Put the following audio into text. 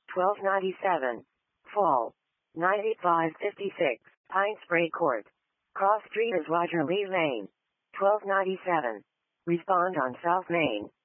1297. Fall. 98556, Pine Spray Court. Cross Street is Roger Lee Lane. 1297. Respond on South Main.